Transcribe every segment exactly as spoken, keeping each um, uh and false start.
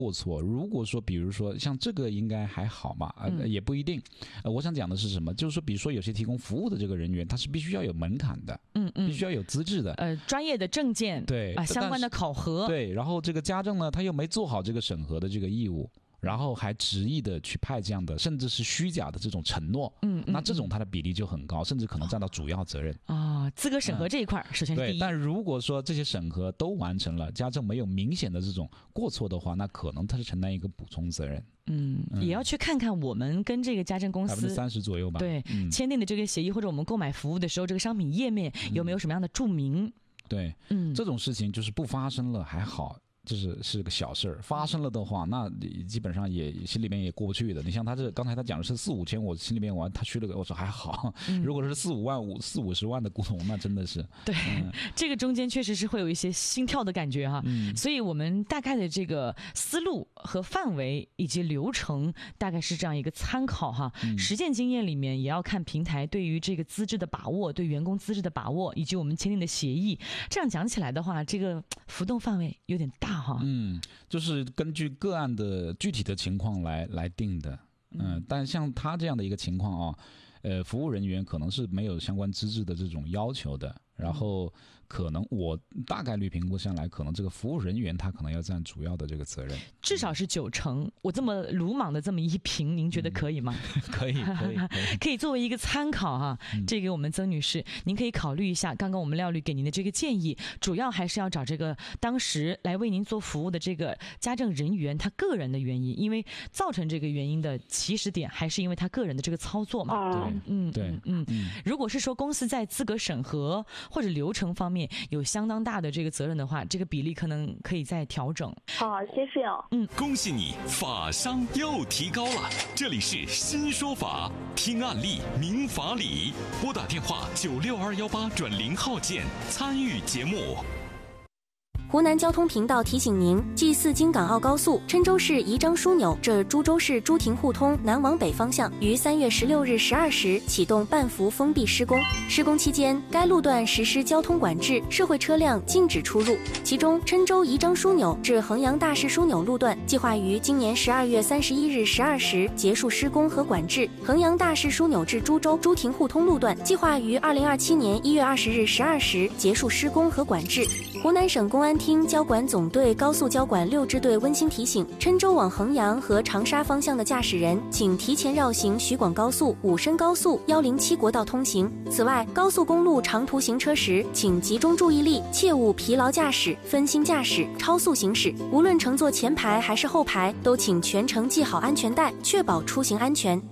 过错。如果说比如说像这个应该还好嘛，呃、嗯、也不一定。呃，我想讲的是什么？就是说，比如说有些提供服务的这个人员，他是必须要有门槛的， 嗯嗯， 必须要有资质的， 呃，专业的证件， 对啊，相关的考核， 对。然后这个家政呢，他又没做好这个审核的这个义务。然后还执意的去派这样的，甚至是虚假的这种承诺， 嗯， 那这种它的比例就很高，甚至可能占到主要责任啊、哦。资格审核这一块、嗯，首先是第一。 对，但如果说这些审核都完成了，家政没有明显的这种过错的话，那可能他是承担一个补充责任。 嗯，嗯也要去看看我们跟这个家政公司百分之三十左右吧， 对、 嗯， 签订的这个协议，或者我们购买服务的时候，这个商品页面有没有什么样的注明？嗯、 对，嗯，这种事情就是不发生了还好。就是是个小事儿，发生了的话，那基本上也心里面也过不去的。你像他这刚才他讲的是四五千，我心里面我他虚了个，我说还好。嗯、如果是四五万五四五十万的古董，那真的是对、 嗯、 这个中间确实是会有一些心跳的感觉哈。嗯、所以我们大概的这个思路和范围以及流程大概是这样一个参考哈。嗯、实践经验里面也要看平台对于这个资质的把握，对员工资质的把握，以及我们签订的协议。这样讲起来的话，这个浮动范围有点大。 嗯，就是根据个案的具体的情况来来定的，嗯、呃，但像他这样的一个情况啊，呃，服务人员可能是没有相关资质的这种要求的，然后可能我大概率评估下来，可能这个服务人员他可能要占主要的这个责任， 至少是九成。我这么鲁莽的这么一评，您觉得可以吗？ 嗯、可以，可以，可以， 可以作为一个参考哈、啊。 嗯、 这个我们曾女士，您可以考虑一下，刚刚我们廖律给您的这个建议，主要还是要找这个当时来为您做服务的这个家政人员他个人的原因，因为造成这个原因的起始点还是因为他个人的这个操作嘛。 对， 嗯， 对， 嗯嗯。如果是说公司在资格审核或者流程方面有相当大的这个责任的话，这个比例可能可以再调整。 好，谢谢哦。 嗯， 恭喜你，法商又提高了。这里是新说法，听案例明法理，拨打电话九六二幺八转零号键参与节目。 湖南交通频道提醒您：G 四京港澳高速郴州市宜章枢纽至株洲市朱亭互通南往北方向于三月十六日十二时启动半幅封闭施工。施工期间，该路段实施交通管制，社会车辆禁止出入。其中，郴州宜章枢纽至衡阳大市枢纽路段计划于今年十二月三十一日十二时结束施工和管制；衡阳大市枢纽至株洲朱亭互通路段计划于二零二七年一月二十日十二时结束施工和管制。湖南省公安厅交管总队高速交管六支队温馨提醒：郴州往衡阳和长沙方向的驾驶人，请提前绕行徐广高速、武深高速、一零七国道通行。此外，高速公路长途行车时，请集中注意力，切勿疲劳驾驶、分心驾驶、超速行驶。无论乘坐前排还是后排，都请全程系好安全带，确保出行安全。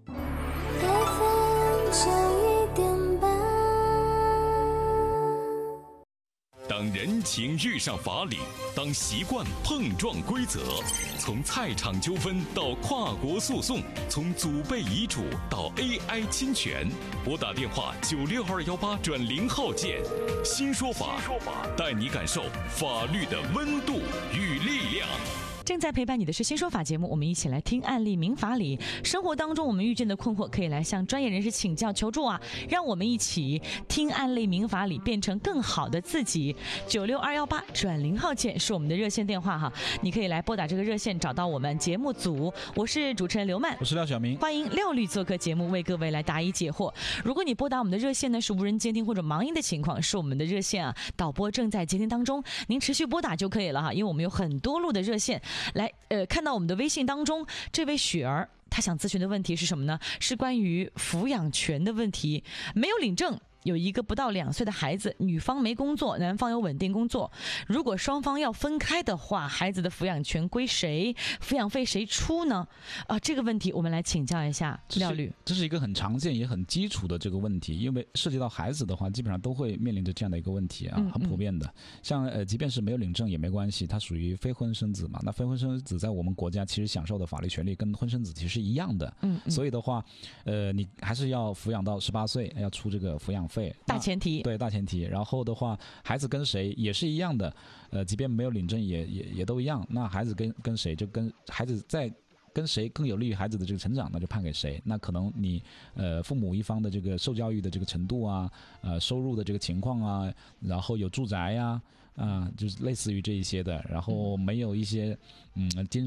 当人情遇上法理，当习惯碰撞规则，从菜场纠纷到跨国诉讼，从祖辈遗嘱到 A I 侵权，拨打电话九六二幺八转零号键，新说法，带你感受法律的温度与力量。 正在陪伴你的是新说法节目，我们一起来听案例明法理。生活当中我们遇见的困惑，可以来向专业人士请教求助啊！让我们一起听案例明法理，变成更好的自己。九六二幺八转零号键是我们的热线电话哈，你可以来拨打这个热线，找到我们节目组。我是主持人刘曼， 我是廖晓明， 欢迎廖律做客节目，为各位来答疑解惑。如果你拨打我们的热线呢是无人接听或者忙音的情况，是我们的热线啊，导播正在接听当中，您持续拨打就可以了哈，因为我们有很多路的热线。来，呃，看到我们的微信当中，这位雪儿，她想咨询的问题是什么呢？是关于抚养权的问题，没有领证。有一个不到两岁的孩子，女方没工作，男方有稳定工作。如果双方要分开的话，孩子的抚养权归谁？抚养费谁出呢？啊，这个问题我们来请教一下廖律。 这是一个很常见也很基础的这个问题，因为涉及到孩子的话，基本上都会面临着这样的一个问题啊， 嗯、 很普遍的。像呃，即便是没有领证也没关系，它属于非婚生子嘛。那非婚生子在我们国家其实享受的法律权利跟婚生子其实是一样的。 嗯嗯。 所以的话，呃，你还是要抚养到十八岁，要出这个抚养费。 大前提， 对大前提。然后的话，孩子跟谁也是一样的，呃，即便没有领证也也也都一样。那孩子跟跟谁就跟孩子在跟谁更有利于孩子的这个成长，那就判给谁。那可能你呃父母一方的这个受教育的这个程度啊，呃收入的这个情况啊，然后有住宅呀、啊。啊，就是类似于这一些的，然后没有一些嗯精